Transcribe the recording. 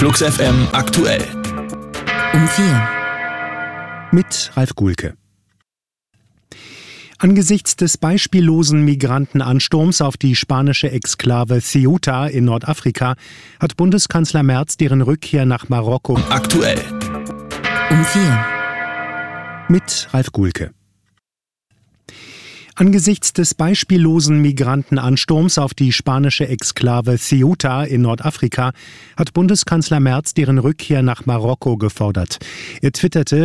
Flux FM aktuell. Um 4. Mit Ralf Guhlke. Angesichts des beispiellosen Migrantenansturms auf die spanische Exklave Ceuta in Nordafrika hat Bundeskanzler Merz deren Rückkehr nach Marokko Aktuell. Um 4. mit Ralf Guhlke. Angesichts des beispiellosen Migrantenansturms auf die spanische Exklave Ceuta in Nordafrika hat Bundeskanzler Merz deren Rückkehr nach Marokko gefordert. Er twitterte: